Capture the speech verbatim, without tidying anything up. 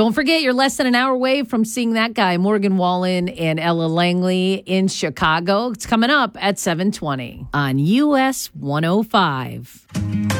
Don't forget, you're less than an hour away from seeing that guy, Morgan Wallen and Ella Langley in Chicago. It's coming up at seven twenty on U S one oh five.